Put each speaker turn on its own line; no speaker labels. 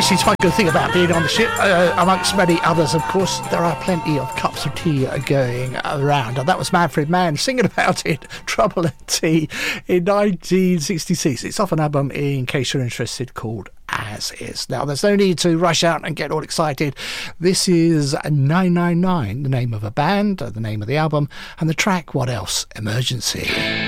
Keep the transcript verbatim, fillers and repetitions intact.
Actually, it's one good thing about being on the ship, uh, amongst many others, of course, there are plenty of cups of tea going around. And that was Manfred Mann singing about it, Trouble and Tea, in nineteen sixty-six. It's off an album, in case you're interested, called As Is. Now, there's no need to rush out and get all excited. This is nine nine nine, the name of a band, the name of the album, and the track, What Else? Emergency.